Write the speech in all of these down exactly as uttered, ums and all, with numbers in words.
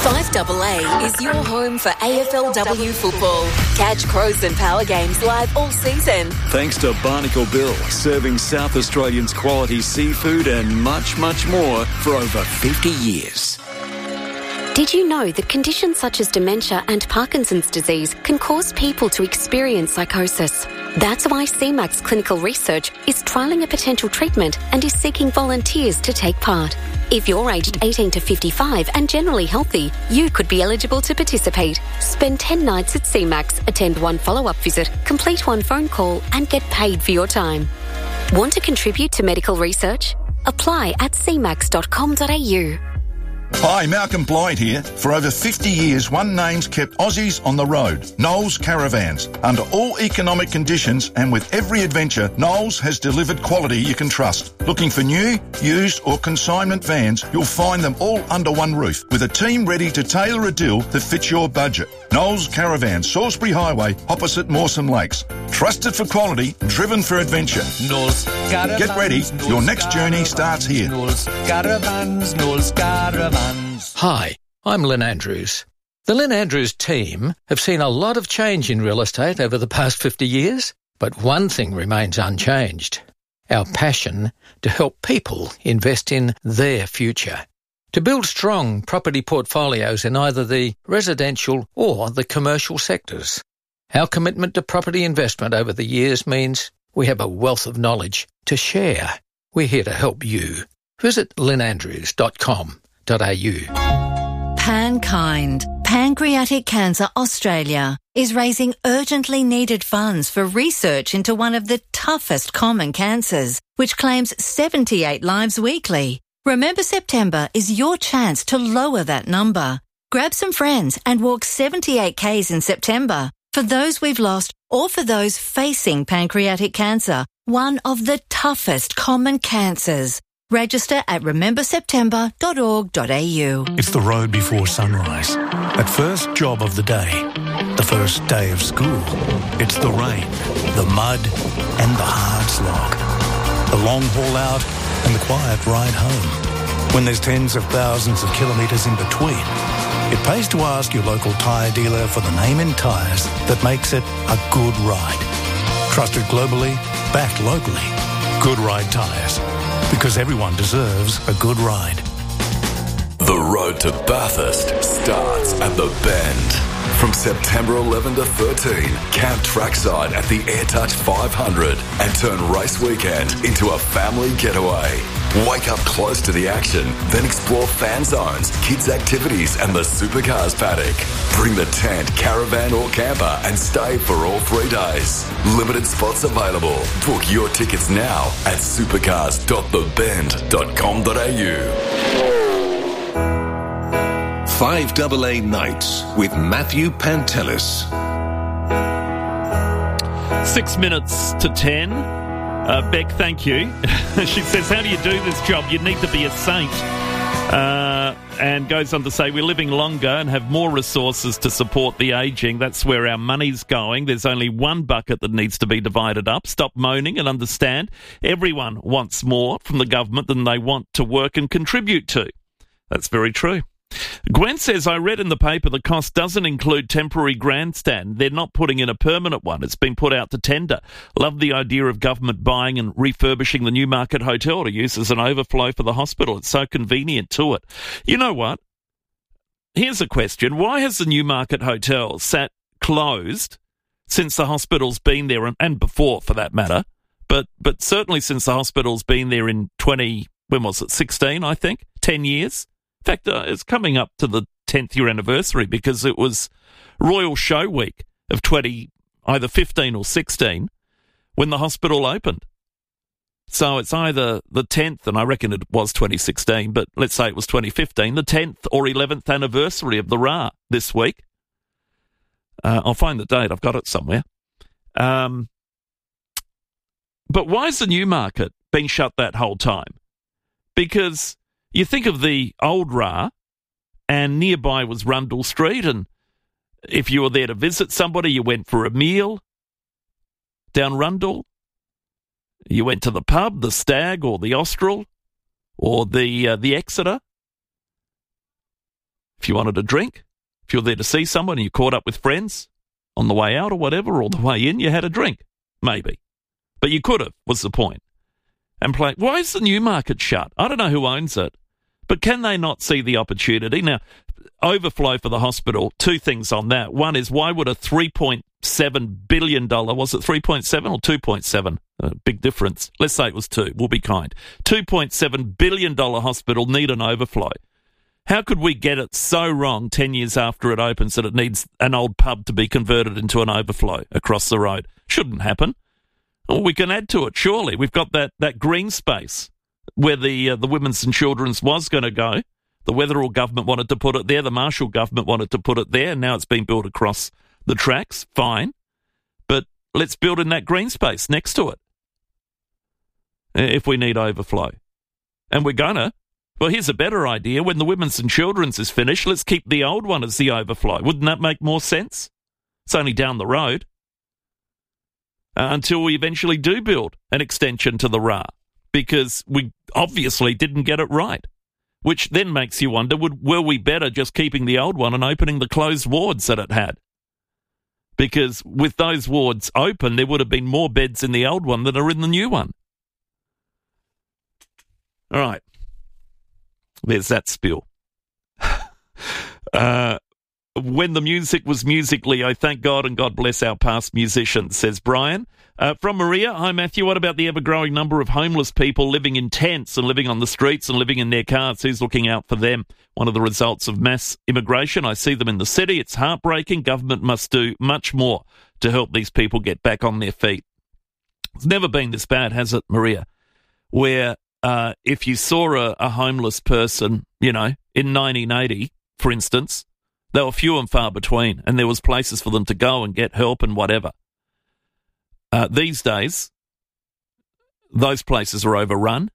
five A A is your home for A F L W football. Catch Crows and Power games live all season. Thanks to Barnacle Bill, serving South Australians quality seafood and much, much more for over fifty years. Did you know that conditions such as dementia and Parkinson's disease can cause people to experience psychosis? That's why C MAX Clinical Research is trialling a potential treatment and is seeking volunteers to take part. If you're aged eighteen to fifty-five and generally healthy, you could be eligible to participate. Spend ten nights at C MAX, attend one follow-up visit, complete one phone call and get paid for your time. Want to contribute to medical research? Apply at c max dot com dot a u. Hi, Malcolm Blythe here. For over fifty years, one name's kept Aussies on the road. Knowles Caravans. Under all economic conditions and with every adventure, Knowles has delivered quality you can trust. Looking for new, used or consignment vans, you'll find them all under one roof with a team ready to tailor a deal that fits your budget. Knowles Caravans, Salisbury Highway, opposite Mawson Lakes. Trusted for quality, driven for adventure. Knowles Caravans. Get ready, Knowles your next journey Caravans, starts here. Knowles Caravans, Knowles Caravans. Hi, I'm Lynn Andrews. The Lynn Andrews team have seen a lot of change in real estate over the past fifty years, but one thing remains unchanged: our passion to help people invest in their future, to build strong property portfolios in either the residential or the commercial sectors. Our commitment to property investment over the years means we have a wealth of knowledge to share. We're here to help you. Visit lynn andrews dot com. Pankind, Pancreatic Cancer Australia, is raising urgently needed funds for research into one of the toughest common cancers, which claims seventy-eight lives weekly. Remember September is your chance to lower that number. Grab some friends and walk seventy-eight kays in September for those we've lost or for those facing pancreatic cancer, one of the toughest common cancers. Register at remember september dot org dot a u. It's the road before sunrise. That first job of the day. The first day of school. It's the rain, the mud, and the hard slog. The long haul out and the quiet ride home. When there's tens of thousands of kilometres in between, it pays to ask your local tyre dealer for the name in tyres that makes it a good ride. Trusted globally, backed locally. Good Ride Tyres. Because everyone deserves a good ride. The road to Bathurst starts at the Bend. From September eleventh to thirteenth, camp trackside at the AirTouch five hundred and turn race weekend into a family getaway. Wake up close to the action, then explore fan zones, kids' activities and the supercars paddock. Bring the tent, caravan or camper and stay for all three days. Limited spots available. Book your tickets now at supercars dot the bend dot com dot a u. five A A Nights with Matthew Pantelis. Six minutes to ten. Uh, Beck, thank you. She says, how do you do this job? You need to be a saint. Uh, and goes on to say, we're living longer and have more resources to support the ageing. That's where our money's going. There's only one bucket that needs to be divided up. Stop moaning and understand. Everyone wants more from the government than they want to work and contribute to. That's very true. Gwen says, I read in the paper the cost doesn't include temporary grandstand. They're not putting in a permanent one. It's been put out to tender. Love the idea of government buying and refurbishing the Newmarket Hotel to use as an overflow for the hospital. It's so convenient to it. You know what? Here's a question. Why has the Newmarket Hotel sat closed since the hospital's been there, and, and before for that matter, but but certainly since the hospital's been there in twenty, when was it, sixteen, I think, ten years? In fact, uh, it's coming up to the tenth year anniversary because it was Royal Show Week of twenty, either fifteen or sixteen, when the hospital opened. So it's either the tenth, and I reckon it was twenty sixteen, but let's say it was twenty fifteen, the tenth or eleventh anniversary of the R A this week. Uh, I'll find the date. I've got it somewhere. Um, but why has the Newmarket been shut that whole time? Because you think of the old R A, and nearby was Rundle Street, and if you were there to visit somebody, you went for a meal down Rundle. You went to the pub, the Stag or the Austral or the uh, the Exeter. if you wanted a drink, if you were there to see someone and you caught up with friends on the way out or whatever, or the way in, you had a drink, maybe. But you could have, was the point. And play. Why is the Newmarket shut? I don't know who owns it, but can they not see the opportunity? Now, overflow for the hospital, two things on that. One is, why would a three point seven billion dollars, was it three point seven or two point seven? A big difference. Let's say it was two. We'll be kind. two point seven billion dollars hospital need an overflow. How could we get it so wrong ten years after it opens that it needs an old pub to be converted into an overflow across the road? Shouldn't happen. Well, we can add to it, surely. We've got that, that green space where the uh, the women's and children's was going to go. The Wetherill government wanted to put it there. The Marshall government wanted to put it there. Now it's been built across the tracks. Fine. But let's build in that green space next to it if we need overflow. And we're going to. Well, here's a better idea. When the women's and children's is finished, let's keep the old one as the overflow. Wouldn't that make more sense? It's only down the road. Uh, until we eventually do build an extension to the R A, because we obviously didn't get it right, which then makes you wonder, would, were we better just keeping the old one and opening the closed wards that it had? Because with those wards open, there would have been more beds in the old one than are in the new one. All right. There's that spill. uh, when the music was musically, I thank God and God bless our past musicians, says Brian. Uh, from Maria, hi Matthew, what about the ever-growing number of homeless people living in tents and living on the streets and living in their cars? Who's looking out for them? One of the results of mass immigration. I see them in the city. It's heartbreaking. Government must do much more to help these people get back on their feet. It's never been this bad, has it, Maria? Where uh, if you saw a, a homeless person, you know, in nineteen eighty, for instance, they were few and far between, and there was places for them to go and get help and whatever. Uh, these days, those places are overrun,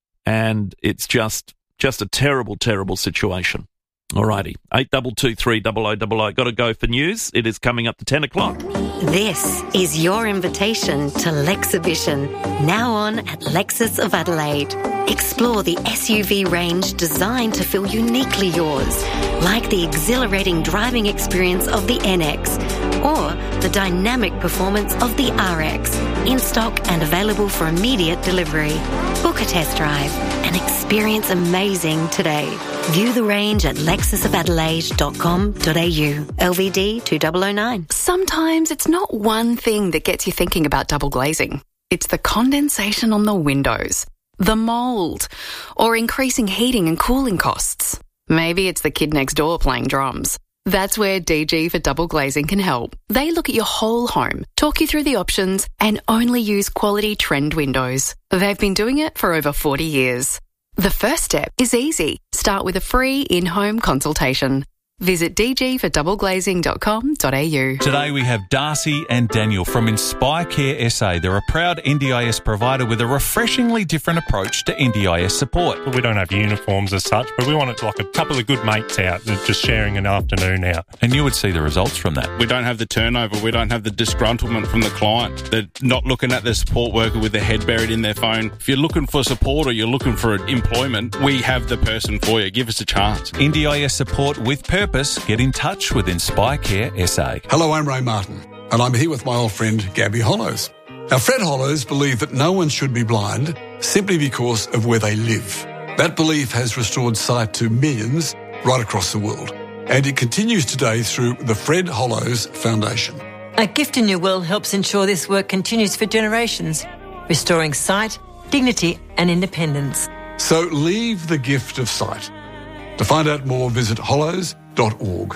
and it's just just a terrible, terrible situation. Alrighty, eight two two three double oh double oh. Got to go for news. It is coming up to ten o'clock. This is your invitation to Lexhibition, now on at Lexus of Adelaide. Explore the S U V range designed to feel uniquely yours, like the exhilarating driving experience of the N X or the dynamic performance of the R X, in stock and available for immediate delivery. Book a test drive and experience amazing today. View the range at lexus of adelaide dot com dot a u. L V D two thousand nine. Sometimes it's not one thing that gets you thinking about double glazing. It's the condensation on the windows, the mould, or increasing heating and cooling costs. Maybe it's the kid next door playing drums. That's where D G for Double Glazing can help. They look at your whole home, talk you through the options, and only use quality trend windows. They've been doing it for over forty years. The first step is easy. Start with a free in-home consultation. Visit d g for double glazing dot com dot a u. Today we have Darcy and Daniel from Inspire Care S A. They're a proud N D I S provider with a refreshingly different approach to N D I S support. We don't have uniforms as such, but we want it to like a couple of good mates out just sharing an afternoon out. And you would see the results from that. We don't have the turnover. We don't have the disgruntlement from the client. They're not looking at their support worker with their head buried in their phone. If you're looking for support or you're looking for employment, we have the person for you. Give us a chance. N D I S support with purpose. Get in touch with Inspire Care S A. Hello, I'm Ray Martin, and I'm here with my old friend Gabby Hollows. Now, Fred Hollows believed that no one should be blind simply because of where they live. That belief has restored sight to millions right across the world, and it continues today through the Fred Hollows Foundation. A Gift in Your Will helps ensure this work continues for generations, restoring sight, dignity and independence. So leave the gift of sight. To find out more, visit hollows dot org.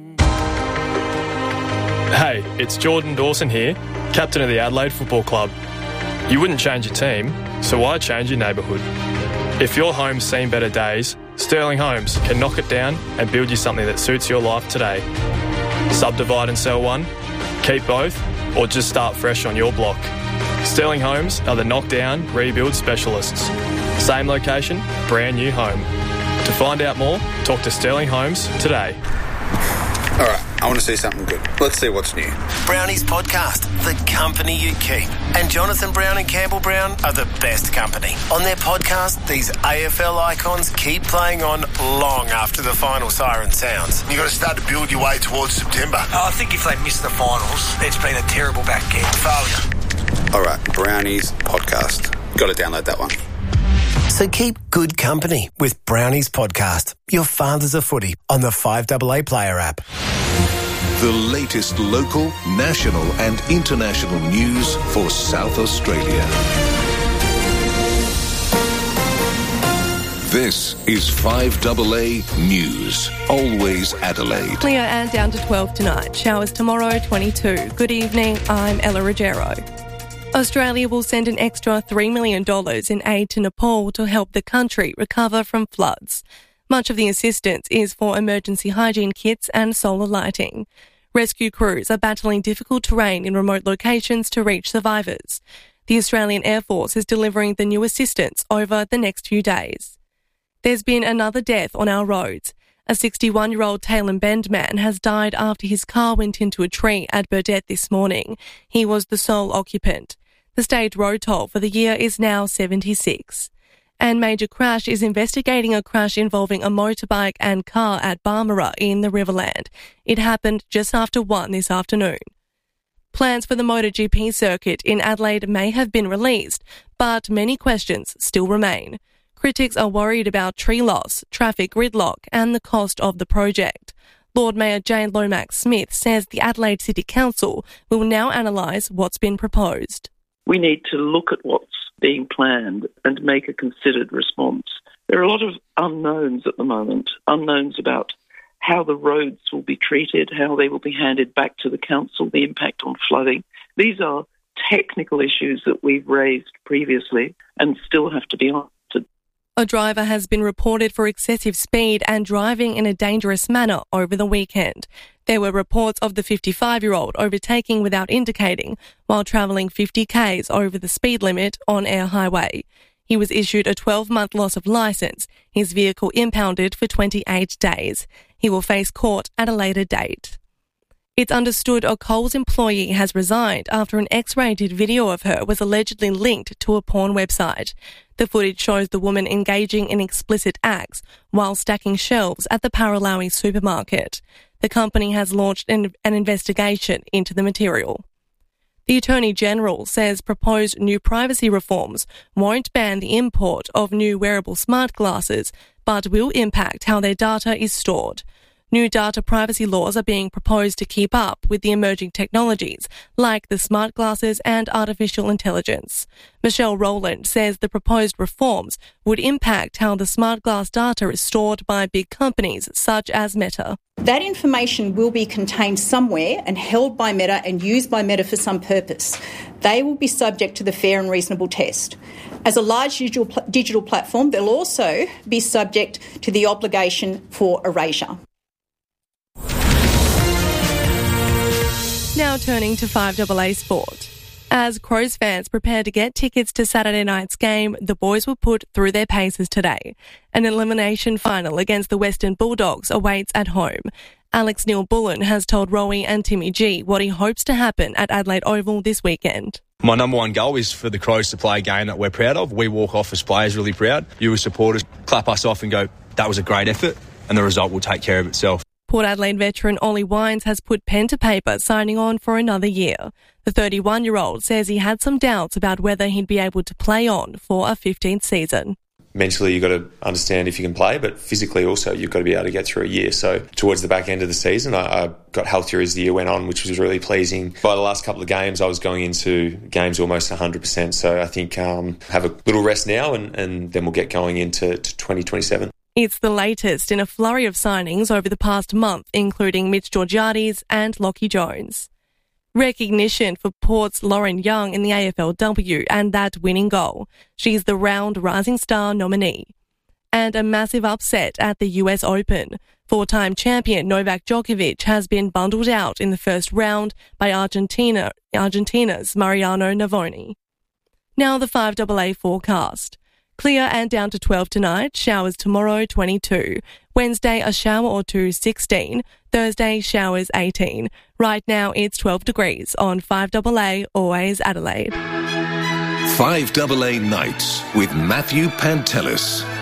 Hey, it's Jordan Dawson here, captain of the Adelaide Football Club. You wouldn't change your team, so why change your neighbourhood? If your home's seen better days, Sterling Homes can knock it down and build you something that suits your life today. Subdivide and sell one, keep both, or just start fresh on your block. Sterling Homes are the knockdown, rebuild specialists. Same location, brand new home. To find out more, talk to Sterling Homes today. All right, I want to see something good. Let's see what's new. Brownie's podcast, The Company You Keep. And Jonathan Brown and Campbell Brown are the best company. On their podcast, these A F L icons keep playing on long after the final siren sounds. You've got to start to build your way towards September. Oh, I think if they miss the finals, it's been a terrible back end. Failure. All right, Brownie's podcast. Got to download that one. So keep good company with Brownie's podcast, Your Father's a Footy, on the five A A Player app. The latest local, national and international news for South Australia. This is five A A News. Always Adelaide. Clear and down to twelve tonight. Showers tomorrow, twenty-two. Good evening, I'm Ella Ruggiero. Australia will send an extra three million dollars in aid to Nepal to help the country recover from floods. Much of the assistance is for emergency hygiene kits and solar lighting. Rescue crews are battling difficult terrain in remote locations to reach survivors. The Australian Air Force is delivering the new assistance over the next few days. There's been another death on our roads. A sixty-one-year-old Tailem Bend man has died after his car went into a tree at Burdett this morning. He was the sole occupant. The state road toll for the year is now seventy-six. And Major Crash is investigating a crash involving a motorbike and car at Barmera in the Riverland. It happened just after one this afternoon. Plans for the MotoGP circuit in Adelaide may have been released, but many questions still remain. Critics are worried about tree loss, traffic gridlock and the cost of the project. Lord Mayor Jane Lomax Smith says the Adelaide City Council will now analyse what's been proposed. We need to look at what's being planned and make a considered response. There are a lot of unknowns at the moment, unknowns about how the roads will be treated, how they will be handed back to the council, the impact on flooding. These are technical issues that we've raised previously and still have to be answered. A driver has been reported for excessive speed and driving in a dangerous manner over the weekend. There were reports of the fifty-five-year-old overtaking without indicating while travelling fifty kays over the speed limit on Eyre Highway. He was issued a twelve-month loss of licence, his vehicle impounded for twenty-eight days. He will face court at a later date. It's understood a Coles employee has resigned after an X-rated video of her was allegedly linked to a porn website. The footage shows the woman engaging in explicit acts while stacking shelves at the Paralawi supermarket. The company has launched an, an investigation into the material. The Attorney-General says proposed new privacy reforms won't ban the import of new wearable smart glasses, but will impact how their data is stored. New data privacy laws are being proposed to keep up with the emerging technologies, like the smart glasses and artificial intelligence. Michelle Rowland says the proposed reforms would impact how the smart glass data is stored by big companies such as Meta. That information will be contained somewhere and held by Meta and used by Meta for some purpose. They will be subject to the fair and reasonable test. As a large digital, pl- digital platform, they'll also be subject to the obligation for erasure. Now turning to five A A Sport. As Crows fans prepare to get tickets to Saturday night's game, the boys were put through their paces today. An elimination final against the Western Bulldogs awaits at home. Alex Neil-Bullen has told Rowie and Timmy G what he hopes to happen at Adelaide Oval this weekend. My number one goal is for the Crows to play a game that we're proud of. We walk off as players really proud. You as supporters clap us off and go, that was a great effort, and the result will take care of itself. Port Adelaide veteran Ollie Wines has put pen to paper signing on for another year. The thirty-one-year-old says he had some doubts about whether he'd be able to play on for a fifteenth season. Mentally, you've got to understand if you can play, but physically also you've got to be able to get through a year. So towards the back end of the season, I, I got healthier as the year went on, which was really pleasing. By the last couple of games, I was going into games almost one hundred percent. So I think um, have a little rest now and, and then we'll get going into to twenty twenty-seven. It's the latest in a flurry of signings over the past month, including Mitch Georgiades and Lockie Jones. Recognition for Port's Lauren Young in the A F L W and that winning goal. She's the round Rising Star nominee. And a massive upset at the U S Open. Four-time champion Novak Djokovic has been bundled out in the first round by Argentina, Argentina's Mariano Navoni. Now the five A A forecast. Clear and down to twelve tonight. Showers tomorrow, twenty-two. Wednesday, a shower or two, sixteen. Thursday, showers, eighteen. Right now, it's twelve degrees on five A A, always Adelaide. five A A Nights with Matthew Pantelis.